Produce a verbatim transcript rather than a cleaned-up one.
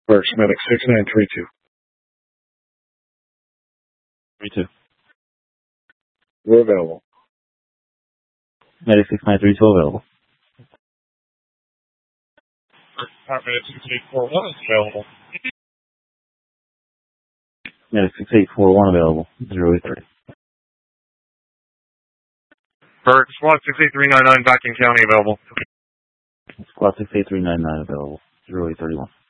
Works, medic six nine three two. three two. We're available. Medic six nine three two available. Department six eight four one is available. Medic six eight four one available. zero eight thirty. Bird, Squad six eight three nine nine back in county available. Squad six eight three nine nine available. zero eight thirty one.